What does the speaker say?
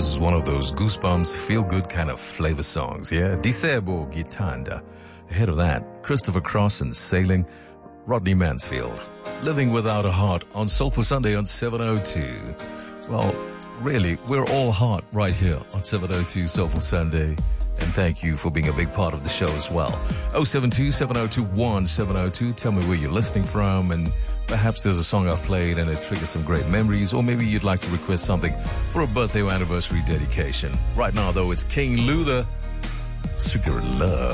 this is one of those goosebumps, feel-good kind of flavor songs, yeah? Disebo Gitanda. Ahead of that, Christopher Cross and Sailing, Rodney Mansfield. Living Without a Heart on Soulful Sunday on 702. Well, really, we're all heart right here on 702 Soulful Sunday. And thank you for being a big part of the show as well. 072-702-1702. Tell me where you're listening from, and perhaps there's a song I've played and it triggers some great memories, or maybe you'd like to request something for a birthday or anniversary dedication. Right now, though, it's King Luther, Sugar Love.